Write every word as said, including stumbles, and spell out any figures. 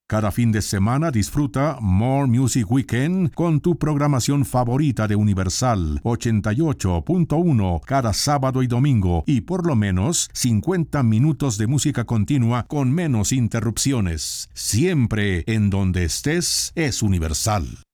Cada fin de semana disfruta More Music Weekend con tu programación favorita de Universal ochenta y ocho punto uno cada sábado y domingo y por lo menos cincuenta minutos de música continua con menos interrupciones. Siempre en donde estés es Universal.